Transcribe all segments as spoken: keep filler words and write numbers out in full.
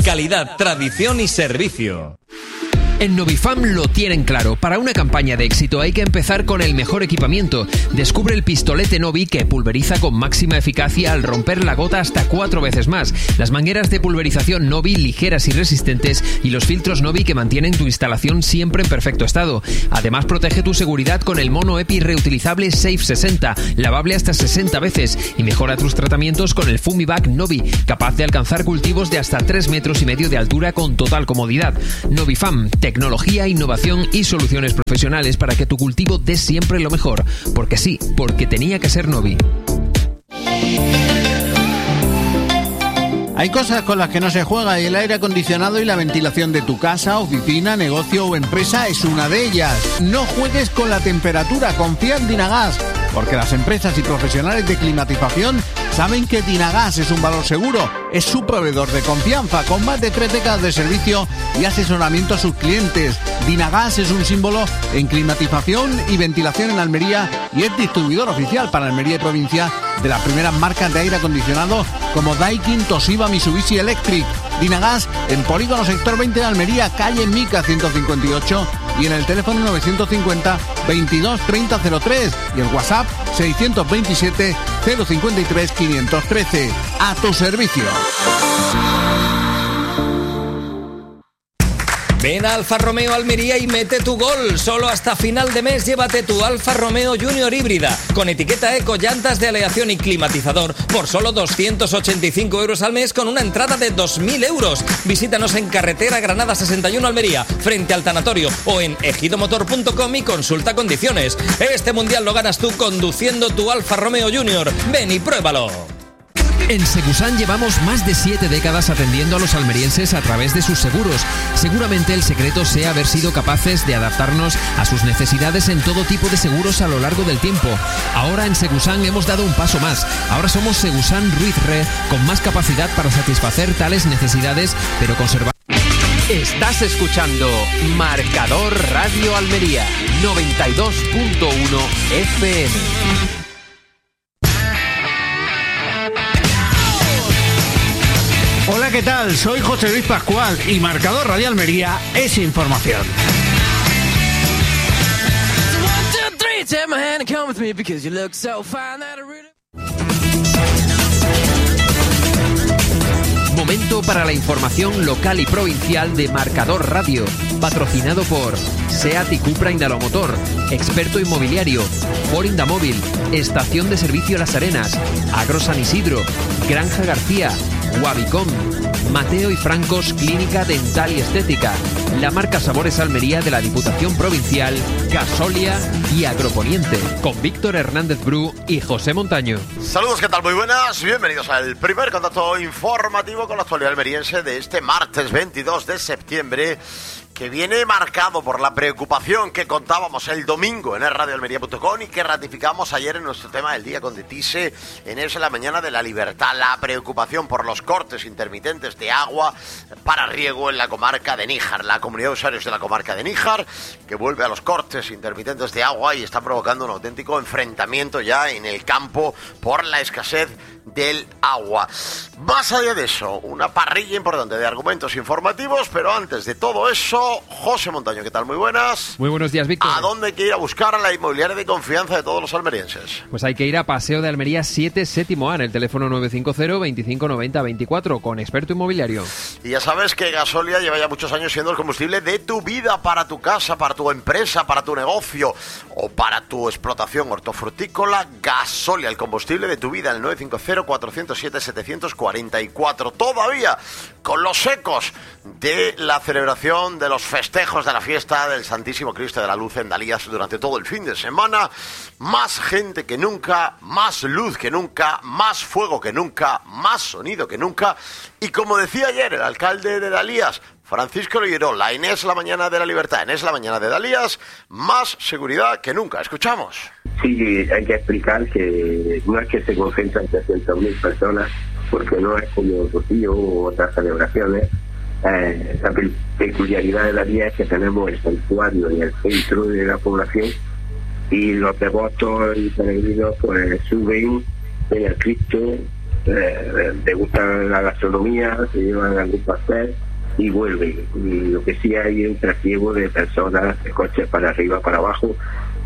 Calidad, tradición y servicio. En Novifam lo tienen claro. Para una campaña de éxito hay que empezar con el mejor equipamiento. Descubre el pistolete Novi que pulveriza con máxima eficacia al romper la gota hasta cuatro veces más. Las mangueras de pulverización Novi ligeras y resistentes y los filtros Novi que mantienen tu instalación siempre en perfecto estado. Además protege tu seguridad con el mono EPI reutilizable Safe sesenta, lavable hasta sesenta veces, y mejora tus tratamientos con el Fumivac Novi, capaz de alcanzar cultivos de hasta tres metros y medio de altura con total comodidad. Novifam, tecnología, innovación y soluciones profesionales para que tu cultivo dé siempre lo mejor. Porque sí, porque tenía que ser Novi. Hay cosas con las que no se juega y el aire acondicionado y la ventilación de tu casa, oficina, negocio o empresa es una de ellas. No juegues con la temperatura, confía en Dynagas, porque las empresas y profesionales de climatización saben que Dynagas es un valor seguro. Es su proveedor de confianza, con más de tres décadas de servicio y asesoramiento a sus clientes. Dynagas es un símbolo en climatización y ventilación en Almería y es distribuidor oficial para Almería y provincia de las primeras marcas de aire acondicionado como Daikin, Toshiba, Mitsubishi Electric. Dynagas en Polígono Sector veinte de Almería, calle Mica ciento cincuenta y ocho, y en el teléfono novecientos cincuenta, veintidós, treinta, cero tres y el WhatsApp seiscientos veintisiete, cero cincuenta y tres, quinientos trece. A tu servicio. Ven a Alfa Romeo Almería y mete tu gol. Solo hasta final de mes llévate tu Alfa Romeo Junior híbrida con etiqueta eco, llantas de aleación y climatizador por solo doscientos ochenta y cinco euros al mes con una entrada de dos mil euros. Visítanos en Carretera Granada sesenta y uno Almería, frente al tanatorio, o en ejidomotor punto com y consulta condiciones. Este mundial lo ganas tú conduciendo tu Alfa Romeo Junior. Ven y pruébalo. En Segusan llevamos más de siete décadas atendiendo a los almerienses a través de sus seguros. Seguramente el secreto sea haber sido capaces de adaptarnos a sus necesidades en todo tipo de seguros a lo largo del tiempo. Ahora en Segusan hemos dado un paso más. Ahora somos Segusan Ruiz Re, con más capacidad para satisfacer tales necesidades, pero conservar. Estás escuchando Marcador Radio Almería, noventa y dos punto uno F M. Hola, ¿qué tal? Soy José Luis Pascual y Marcador Radio Almería es información. Momento para la información local y provincial de Marcador Radio, patrocinado por SEAT y Cupra Indalomotor, Experto Inmobiliario, Ford Indamóvil, Estación de Servicio Las Arenas, Agro San Isidro, Granja García, Wabicom, Mateo y Francos Clínica Dental y Estética, la marca Sabores Almería de la Diputación Provincial, Gasolia y Agroponiente, con Víctor Hernández Bru y José Montaño. Saludos, ¿qué tal? Muy buenas, bienvenidos al primer contacto informativo con la actualidad almeriense de este martes veintidós de septiembre, que viene marcado por la preocupación que contábamos el domingo en el radio almería punto com y que ratificamos ayer en nuestro tema del día con Detise en Es la Mañana de la Libertad. La preocupación por los cortes intermitentes de agua para riego en la comarca de Níjar. La comunidad de usuarios de la comarca de Níjar, que vuelve a los cortes intermitentes de agua y está provocando un auténtico enfrentamiento ya en el campo por la escasez del agua. Más allá de eso, una parrilla importante de argumentos informativos, pero antes de todo eso, José Montaño, ¿qué tal? Muy buenas. Muy buenos días, Víctor. ¿A dónde hay que ir a buscar a la inmobiliaria de confianza de todos los almerienses? Pues hay que ir a Paseo de Almería siete, séptimo A, en el teléfono nueve cinco cero, veinticinco noventa, veinticuatro, con Experto Inmobiliario. Y ya sabes que Gasolia lleva ya muchos años siendo el combustible de tu vida, para tu casa, para tu empresa, para tu negocio o para tu explotación hortofrutícola. Gasolia, el combustible de tu vida, el nueve cinco cero, cuatro cero siete, siete cuatro cuatro. Todavía con los ecos de la celebración de los festejos de la fiesta del Santísimo Cristo de la Luz en Dalías durante todo el fin de semana. Más gente que nunca, más luz que nunca, más fuego que nunca, más sonido que nunca. Y como decía ayer el alcalde de Dalías, Francisco Loyerola, en Es la Mañana de la Libertad, en Es la Mañana de Dalías, más seguridad que nunca. Escuchamos. Sí, hay que explicar que no es que se concentran trescientas mil personas, porque no es como Rocío u otras celebraciones. Eh, la peculiaridad de la vía es que tenemos el santuario en el centro de la población y los devotos y peregrinos pues suben en el Cristo eh, degustan la gastronomía, se llevan algún pastel y vuelven. Y lo que sí hay es un trasiego de personas, de coches para arriba, para abajo,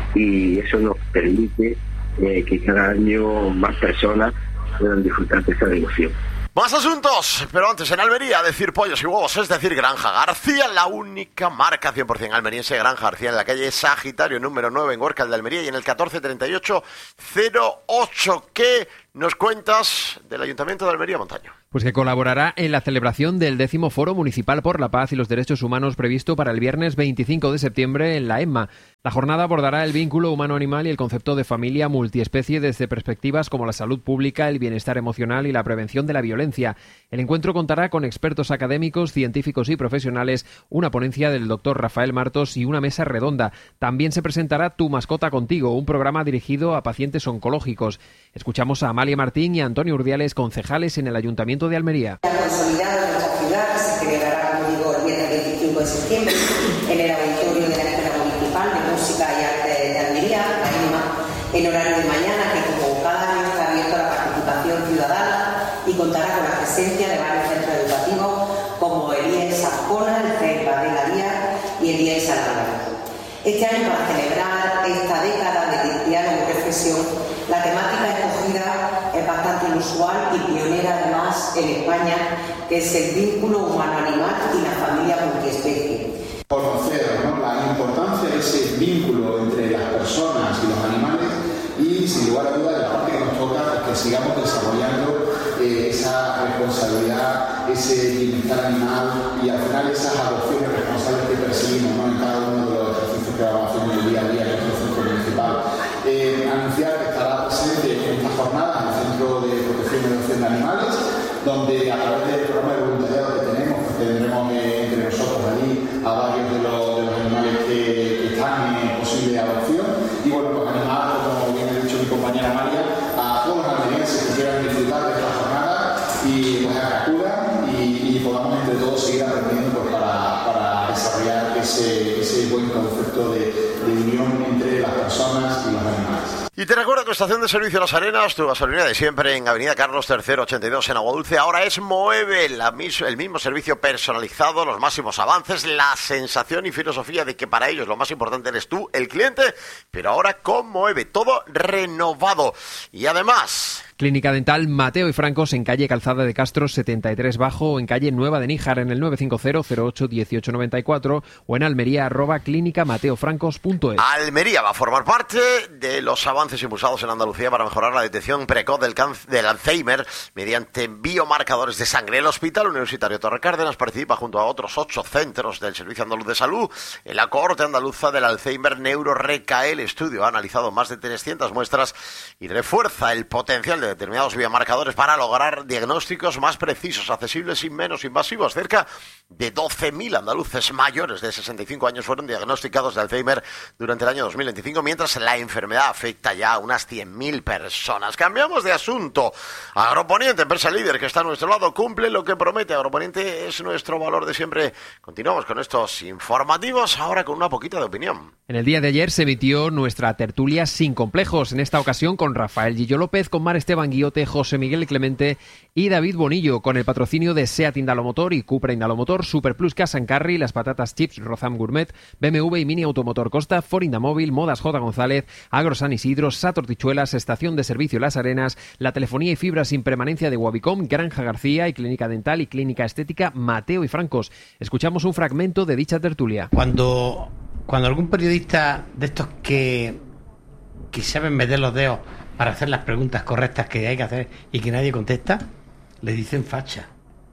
y eso nos permite eh, que cada año más personas puedan disfrutar de esa devoción. Más asuntos, pero antes en Almería, decir pollos y huevos, es decir, Granja García, la única marca cien por ciento almeriense. Granja García en la calle Sagitario número nueve en Gorka de Almería y en el catorce treinta y ocho cero ocho. ¿Qué nos cuentas del Ayuntamiento de Almería, Montaño? Pues que colaborará en la celebración del décimo Foro Municipal por la Paz y los Derechos Humanos previsto para el viernes veinticinco de septiembre en la EMMA. La jornada abordará el vínculo humano-animal y el concepto de familia multiespecie desde perspectivas como la salud pública, el bienestar emocional y la prevención de la violencia. El encuentro contará con expertos académicos, científicos y profesionales, una ponencia del doctor Rafael Martos y una mesa redonda. También se presentará Tu mascota contigo, un programa dirigido a pacientes oncológicos. Escuchamos a Amalia Martín y a Antonio Urdiales, concejales en el Ayuntamiento de Almería. Consolidado en nuestra ciudad, que se celebrará, como digo, el viernes veinticinco de septiembre en el auditorio de la Escuela Municipal de Música y Arte de Almería, la EMMA, en horario de mañana, que como cada año está abierto a la participación ciudadana y contará con la presencia de varios centros educativos como el I E S Ascona, el C E P A de la Vía y el I E S Almería. Este año, para celebrar esta década de diálogo y reflexión, la temática escogida es bastante inusual y pionera además en España, que es el vínculo humano-animal y la familia multiespecie. Conocer, ¿no?, la importancia de ese vínculo entre las personas y los animales y, sin lugar a dudas, la parte que nos toca es que sigamos desarrollando eh, esa responsabilidad, ese bienestar animal y al final esas adopciones responsables que perseguimos, ¿no?, en cada uno de los ejercicios que vamos haciendo en el día a día en nuestro centro municipal. Eh, anunciar que estará presente en esta jornada en el Centro de Protección y Adopción de Animales, donde a través del programa de voluntariado que tenemos, pues tendremos eh, entre nosotros allí a varios de los, de los animales que, que están en posible adopción. Y bueno, pues animar, como bien ha dicho mi compañera María, a todos los almerienses que quieran disfrutar de esta jornada y pues a que acudan y, y podamos entre todos seguir aprendiendo pues, para, para desarrollar ese, ese buen concepto de, de unión entre las personas y los animales. Y te recuerdo que Estación de Servicio Las Arenas, tu gasolina de siempre en Avenida Carlos tercero ochenta y dos en Aguadulce, ahora es Moeve, la mis, el mismo servicio personalizado, los máximos avances, la sensación y filosofía de que para ellos lo más importante eres tú, el cliente, pero ahora con Moeve, todo renovado. Y además... Clínica Dental Mateo y Francos en calle Calzada de Castro setenta y tres Bajo o en calle Nueva de Níjar en el nueve cinco cero cero ocho uno ocho nueve cuatro o en Almería arroba clínica mateo francos punto es. Almería va a formar parte de los avances impulsados en Andalucía para mejorar la detección precoz del, del Alzheimer mediante biomarcadores de sangre. El Hospital Universitario Torre Cárdenas participa junto a otros ocho centros del Servicio Andaluz de Salud en la cohorte andaluza del Alzheimer NeuroRecae. El estudio ha analizado más de trescientas muestras y refuerza el potencial de determinados biomarcadores para lograr diagnósticos más precisos, accesibles y menos invasivos. Cerca de doce mil andaluces mayores de sesenta y cinco años fueron diagnosticados de Alzheimer durante el año dos mil veinticinco, mientras la enfermedad afecta ya a unas cien mil personas. Cambiamos de asunto. Agroponiente, empresa líder que está a nuestro lado, cumple lo que promete. Agroponiente es nuestro valor de siempre. Continuamos con estos informativos, ahora con una poquita de opinión. En el día de ayer se emitió nuestra tertulia Sin Complejos, en esta ocasión con Rafael Gillo López, con Mar Esteban Guillote, José Miguel Clemente y David Bonillo, con el patrocinio de SEAT Indalomotor y Cupra Indalomotor, Superplus Cash and Carry, las patatas chips Rozam Gourmet, B M W y Mini Automotor Costa, Ford Indamóvil, Modas J. González, Agro San Isidro, Sator Tichuelas, Estación de Servicio Las Arenas, la telefonía y fibra sin permanencia de Wabicom, Granja García y Clínica Dental y Clínica Estética Mateo y Francos. Escuchamos un fragmento de dicha tertulia. Cuando, cuando algún periodista de estos que, que saben meter los dedos para hacer las preguntas correctas que hay que hacer y que nadie contesta, le dicen facha.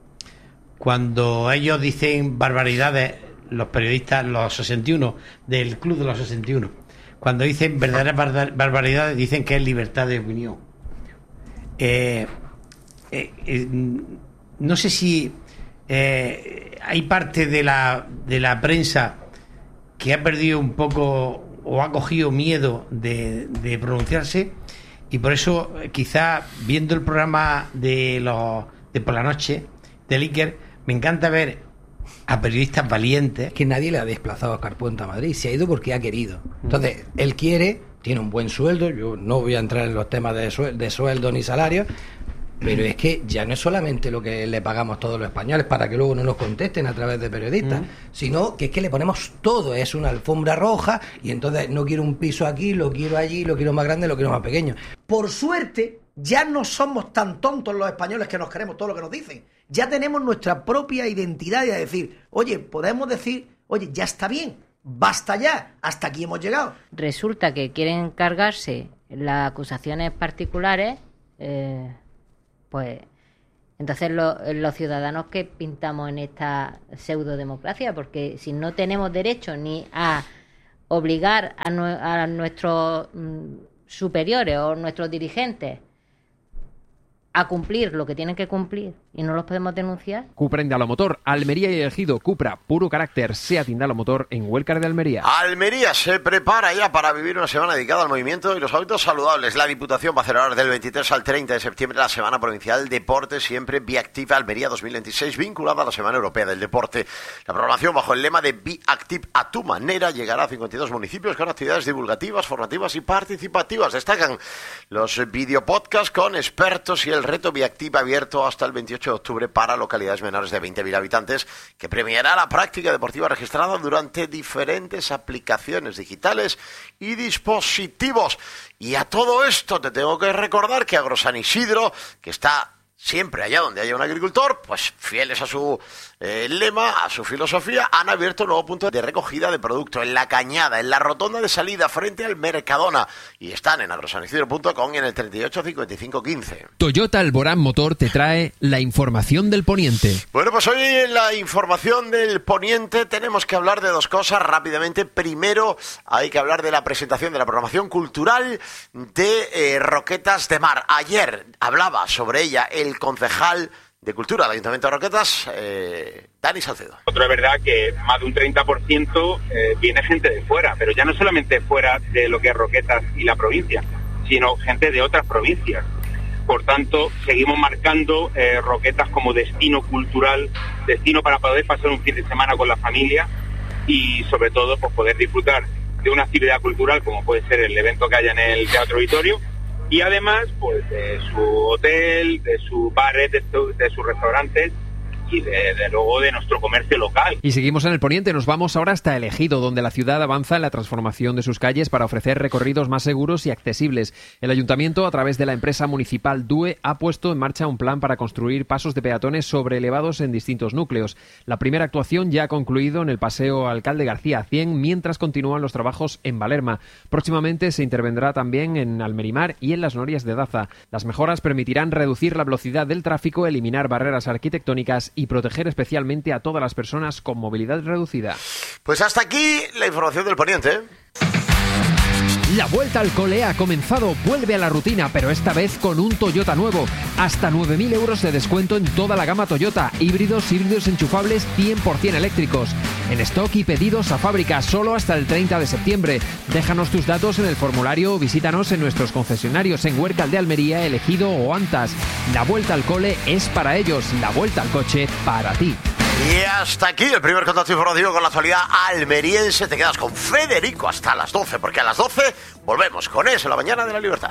Cuando ellos dicen barbaridades, los periodistas, los sesenta y uno, del Club de los sesenta y uno, cuando dicen verdaderas barbaridades, dicen que es libertad de opinión. Eh, eh, eh, no sé si eh, hay parte de la, de la prensa que ha perdido un poco o ha cogido miedo de, de pronunciarse, y por eso quizá viendo el programa de los de por la noche de Iker, me encanta ver a periodistas valientes. Que nadie le ha desplazado a Carpuente a Madrid, se ha ido porque ha querido. Entonces, él quiere, tiene un buen sueldo, yo no voy a entrar en los temas de, suel- de sueldo ni salario, Pero es que ya no es solamente lo que le pagamos todos los españoles para que luego no nos contesten a través de periodistas, mm. sino que es que le ponemos todo, es una alfombra roja y entonces no quiero un piso aquí, lo quiero allí, lo quiero más grande, lo quiero más pequeño. Por suerte, ya no somos tan tontos los españoles que nos creemos todo lo que nos dicen. Ya tenemos nuestra propia identidad y a decir, oye, podemos decir, oye, ya está bien, basta ya, hasta aquí hemos llegado. Resulta que quieren cargarse las acusaciones particulares, eh, pues entonces lo, los ciudadanos que pintamos en esta pseudodemocracia, porque si no tenemos derecho ni a obligar a, nu- a nuestros mm, superiores o nuestros dirigentes a cumplir lo que tienen que cumplir y no los podemos denunciar. Cupra Indalomotor, Almería y Ejido, Cupra, puro carácter, SEAT Indalomotor en Huélcar de Almería. Almería se prepara ya para vivir una semana dedicada al movimiento y los hábitos saludables. La Diputación va a celebrar del veintitrés al treinta de septiembre la Semana Provincial Deporte Siempre Viactive Almería dos mil veintiséis, vinculada a la Semana Europea del Deporte. La programación bajo el lema de Be Active a tu manera llegará a cincuenta y dos municipios con actividades divulgativas, formativas y participativas. Destacan los videopodcasts con expertos y el reto Viactive abierto hasta el veintiocho de octubre para localidades menores de veinte mil habitantes, que premiará la práctica deportiva registrada durante diferentes aplicaciones digitales y dispositivos. Y a todo esto te tengo que recordar que Agrosan Isidro, que está siempre allá donde haya un agricultor, pues fieles a su eh, lema, a su filosofía, han abierto un nuevo punto de recogida de producto en La Cañada, en la rotonda de salida frente al Mercadona, y están en agrosanisidro punto com y en el treinta y ocho cincuenta y cinco quince. Toyota Alborán Motor te trae la información del Poniente. Bueno, pues hoy en la información del Poniente tenemos que hablar de dos cosas rápidamente. Primero, hay que hablar de la presentación de la programación cultural de eh, Roquetas de Mar. Ayer hablaba sobre ella el concejal de Cultura del Ayuntamiento de Roquetas, eh, Dani Salcedo. Otra verdad que más de un treinta por ciento eh, viene gente de fuera, pero ya no solamente fuera de lo que es Roquetas y la provincia, sino gente de otras provincias. Por tanto, seguimos marcando eh, Roquetas como destino cultural, destino para poder pasar un fin de semana con la familia y sobre todo pues, poder disfrutar de una actividad cultural como puede ser el evento que haya en el Teatro Auditorio, y además pues de su hotel, de sus bares, de, su, de sus restaurantes y de, de luego de nuestro comercio local. Y seguimos en el Poniente, nos vamos ahora hasta El Ejido, donde la ciudad avanza en la transformación de sus calles para ofrecer recorridos más seguros y accesibles. El Ayuntamiento, a través de la empresa municipal D U E, ha puesto en marcha un plan para construir pasos de peatones sobreelevados en distintos núcleos. La primera actuación ya ha concluido en el Paseo Alcalde García cien, mientras continúan los trabajos en Valerma. Próximamente se intervendrá también en Almerimar y en las Norias de Daza. Las mejoras permitirán reducir la velocidad del tráfico, eliminar barreras arquitectónicas y proteger especialmente a todas las personas con movilidad reducida. Pues hasta aquí la información del Poniente. La vuelta al cole ha comenzado, vuelve a la rutina, pero esta vez con un Toyota nuevo. Hasta nueve mil euros de descuento en toda la gama Toyota, híbridos, híbridos enchufables cien por ciento eléctricos. En stock y pedidos a fábrica solo hasta el treinta de septiembre. Déjanos tus datos en el formulario o visítanos en nuestros concesionarios en Huércal de Almería, El Ejido o Antas. La vuelta al cole es para ellos, la vuelta al coche para ti. Y hasta aquí el primer contacto informativo con la actualidad almeriense. Te quedas con Federico hasta las doce, porque a las doce volvemos con eso, la mañana de la libertad.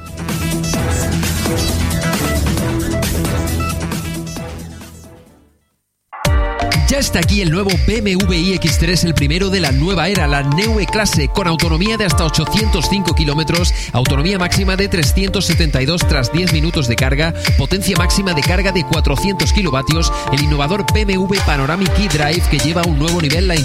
Ya está aquí el nuevo B M W i X tres, el primero de la nueva era, la Neue Klasse, con autonomía de hasta ochocientos cinco kilómetros, autonomía máxima de trescientos setenta y dos tras diez minutos de carga, potencia máxima de carga de cuatrocientos kilovatios, el innovador B M W Panoramic eDrive que lleva a un nuevo nivel la